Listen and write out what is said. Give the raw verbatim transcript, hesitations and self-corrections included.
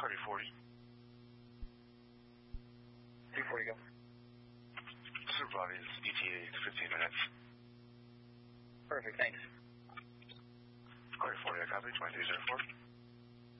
Cardi forty. two forty, go. Super Bobby is E T A fifteen minutes. Perfect, thanks. Cardi forty, I copy, twenty-three oh four.